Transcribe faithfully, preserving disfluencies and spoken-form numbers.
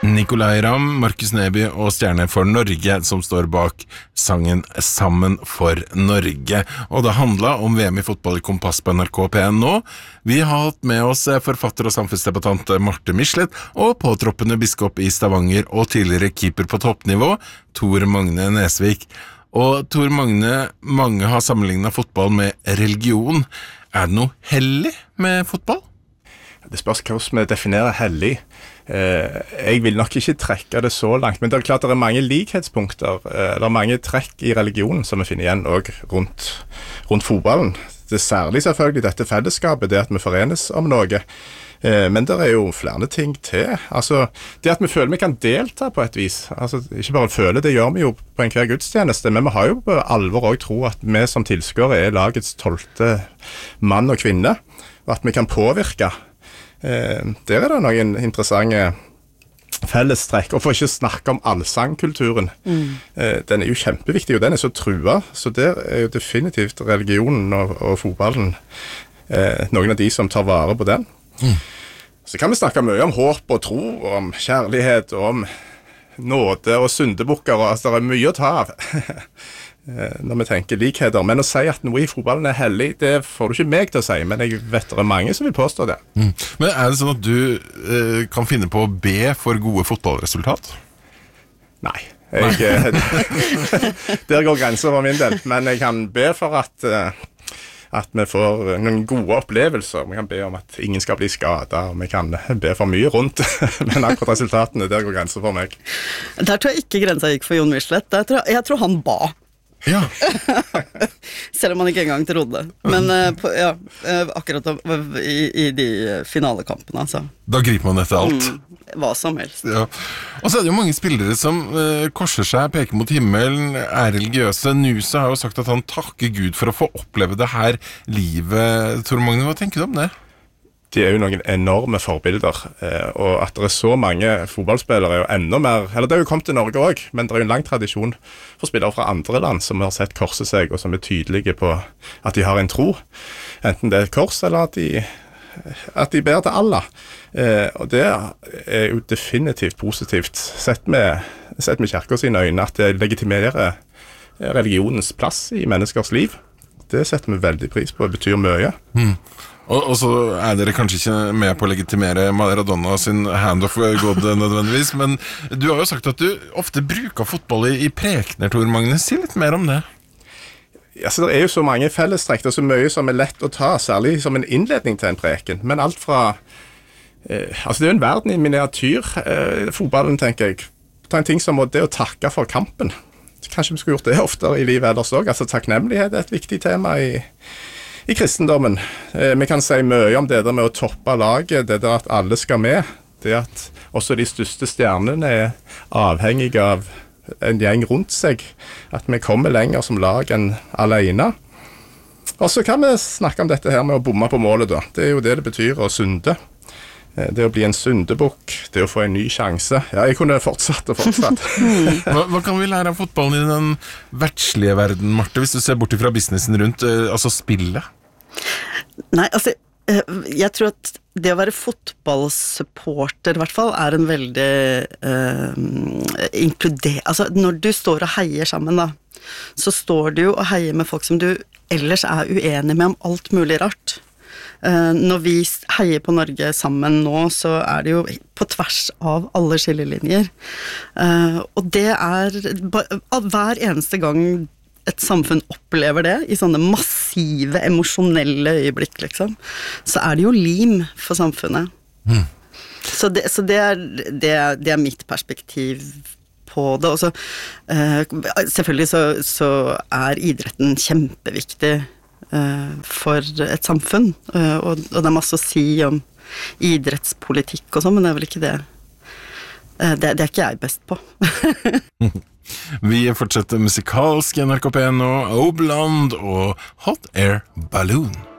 Nicolai Ramm, Markus Neby og Stjerne for Norge som står bak sangen Sammen for Norge. Og det handlet om V M i fotball i Kompass på N R K P en nå. Vi har hatt med oss forfatter og samfunnsdebattant Marte Michelet og påtroppende biskop i Stavanger og tidligere keeper på toppnivå, Tor Magne Nesvik. Og Tor Magne, mange har sammenlignet fotball med religion. Er det noe hellig med fotball? Det spørs hvordan vi definerer hellig. Eh, jeg vil nok ikke trekke det så langt, men det er klart det er mange likhetspunkter. Eh, det er mange trekk i religionen som vi finner igjen også rundt, rundt fotballen. Det er særlig selvfølgelig dette fellesskapet, det at vi forenes om noe. Eh, men det er jo flere ting til. Altså, det at vi føler vi kan delta på et vis. Altså, ikke bare føle, det gjør vi jo på enhver gudstjeneste, men vi har jo på alvor også tro at vi som tilskuere er lagets tolvte mann og kvinne, og at vi kan påvirke. Eh, der er det noen interessante fellestrekk, og for ikke snakke om allsangkulturen. Mm. Eh, den er jo kjempeviktig, og den er så trua, så der er jo definitivt religionen og, og fotballen eh, noen av de som tar vare på den. Mm. Så kan vi snakke mye om håp og tro, og om kjærlighet, og om nåde og syndebukker, og altså det er mye å ta av når vi tenker likheter. Men å si at noe i fotballen er hellig, det får du ikke meg til å si, men jeg vet det er mange som vil påstå det. Mm. Men er det sånn at du eh, kan finne på å be for gode fotballresultat? Nei. Jeg, der går grenser for min del, men jeg kan be for at, at vi får noen gode opplevelser. Vi kan be om at ingen skal bli skadet, og vi kan be for mye rundt, men akkurat resultatene, der går grenser for meg. Der tror jeg ikke grensa gikk for Jon Michelet. Der tror jeg, jeg tror han ba. Ja. Selv om man ikke engang trodde. Men uh, på, ja, uh, akkurat i, i de finalekampene, altså. Da griper man etter alt. Mm, hva som helst. Ja. Og så er det jo mange spillere som uh, korser seg, peker mot himmelen, er religiøse. Nuse har jo sagt at han takker Gud for å få oppleve det her livet. Tor Magne, hva tenker du om det? De er jo noen enorme forbilder, og at det er så mange fotballspillere er jo enda mer, eller det er jo kommet til Norge også, men det er jo en lang tradisjon for spillere fra andre land som har sett korset seg, og som er tydelige på at de har en tro, enten det er et kors, eller at de, at de ber til Allah. Og det er jo definitivt positivt, sett med, sett med kirka sine øyne, at det legitimerer religionens plass i menneskers liv. Det setter vi veldig pris på, det betyr mye. Mm. Og, og så er dere kanskje ikke med på å legitimere Maradona sin hand of God nødvendigvis, men du har jo sagt at du ofte bruker fotball i, i prekener, Tor Magne. Si litt mer om det. Ja, så det er jo så mange fellestrekk, og så mye som er lett å ta, særlig som en innledning til en preken. Men alt fra, eh, altså det er jo en verden i miniatyr, eh, fotballen tenker jeg. Ta en ting som det å takke for kampen. Kanskje vi skulle gjort det oftere i livet ellers også. Altså takknemlighet er et viktig tema i I kristendommen. Eh, vi kan si mye om det der med å toppe laget, det der at alle skal med, det at også de største stjernene er avhengige av en gjeng rundt seg, at vi kommer lenger som lag enn alene. Og så kan vi snakke om dette her med å bomme på målet da. Det er jo det det betyr å synde. Eh, det å bli en syndebukk, det å få en ny sjanse. Ja, jeg kunne fortsatt og fortsatt. hva, hva kan vi lære av fotballen i den verdslige verden, Marte, hvis du ser bort fra businessen rundt, eh, altså spillet? Nei, altså, jeg tror at det å være fotballsupporter i hvert fall er en veldig uh, inkluder... Altså, når du står og heier sammen da, så står du og heier med folk som du ellers er uenig med om alt mulig rart. Uh, når vi heier på Norge sammen nå, så er det jo på tvers av alle skillelinjer. Uh, og det er hver eneste gang et samfunn opplever det, i sånne massive, emosjonelle øyeblikk, liksom, så er det jo lim for samfunnet. Mm. Så, det, så det, er, det, er, det er mitt perspektiv på det. Og så, uh, selvfølgelig så, så er idretten kjempeviktig uh, for et samfunn, uh, og, og det er masse å si om idrettspolitikk og sånn, men det er vel ikke det. Uh, det, det er ikke jeg best på. Vi fortsetter musikalsk i N R K P en og Obland og Hot Air Balloon.